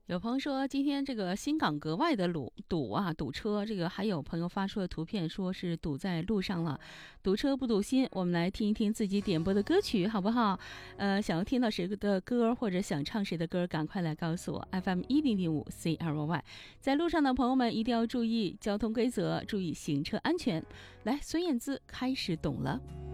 有朋友说，今天这个新港格外的堵车，这个还有朋友发出了图片，说是堵在路上了，堵车不堵心。我们来听一听自己点播的歌曲，好不好？想要听到谁的歌，或者想唱谁的歌，赶快来告诉我。FM1005 CRY，在路上的朋友们一定要注意交通规则，注意行车安全。来，孙燕姿开始懂了。